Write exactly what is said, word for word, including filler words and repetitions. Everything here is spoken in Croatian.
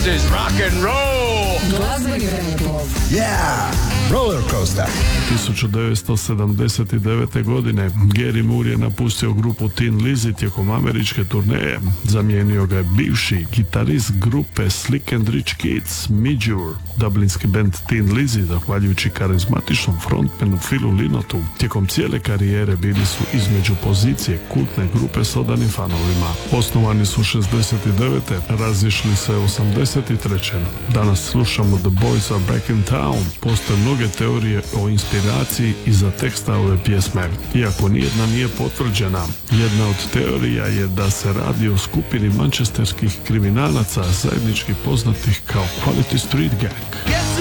This is rock and roll. Glazbeni vremeplov. Yeah! Roller coaster. tisuću devetsto sedamdeset devete. godine Gary Moore je napustio grupu Thin Lizzy tijekom američke turneje. Zamijenio ga je bivši gitarist grupe Slick and Rich Kids, Midge. Dublinski band Thin Lizzy, zahvaljujući karizmatičnom frontmanu Philu Lynottu, tijekom cijele karijere bili su između pozicije kultne grupe s odanim fanovima. Osnovani su šezdeset devete. razišli se osamdeset treće. Danas slušamo The Boys Are Back in Town. Postoje mnoge teorije o inspiraciji iza teksta ove pjesme, iako nijedna nije potvrđena. Jedna od teorija je da se radi o skupini manchesterskih kriminalaca, zajednički poznatih kao Quality Street Gang. Yes.